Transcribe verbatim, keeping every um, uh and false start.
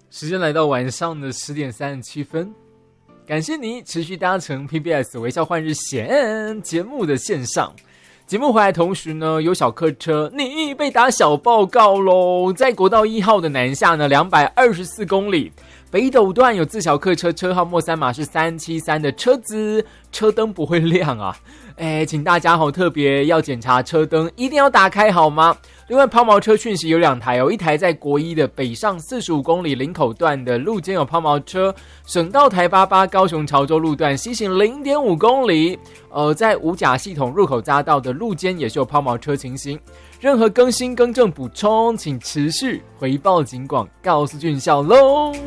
时间来到晚上的十点三十七分，感谢你持续搭乘 P B S 微笑换日线节目的线上。节目回来同时呢，有小客车你被打小报告咯，在国道一号的南下呢两百二十四公里，北斗段有自小客车车号末三码是三七三的车子，车灯不会亮啊，哎，请大家好特别要检查车灯一定要打开好吗？另外抛锚车讯息有两台哦，一台在国一的北上四十五公里林口段的路肩有抛锚车，省道台八八高雄潮州路段西行 零点五公里，呃，在五甲系统入口匝道的路肩也是有抛锚车情形。任何更新更正补充，请持续回报警广告诉俊孝喽。